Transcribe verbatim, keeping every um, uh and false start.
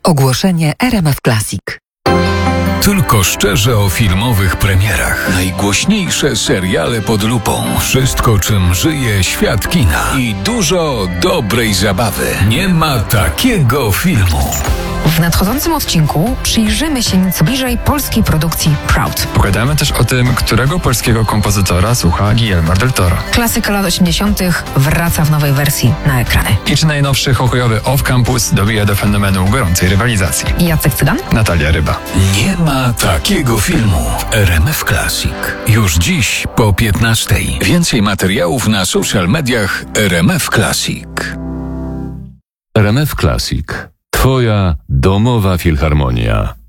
Ogłoszenie R M F Classic. Tylko szczerze o filmowych premierach. Najgłośniejsze seriale pod lupą. Wszystko, czym żyje świat kina. I dużo dobrej zabawy. Nie ma takiego filmu. W nadchodzącym odcinku przyjrzymy się nieco bliżej polskiej produkcji Proud. Pogadamy też o tym, którego polskiego kompozytora słucha Guillermo del Toro. Klasyka lat osiemdziesiątych wraca w nowej wersji na ekrany. I czy najnowszy hokejowy off-campus dobija do fenomenu gorącej rywalizacji? Jacek Cygan? Natalia Ryba. Nie ma takiego filmu. R M F Classic. Już dziś po piętnastej. Więcej materiałów na social mediach R M F Classic. R M F Classic. Twoja domowa filharmonia.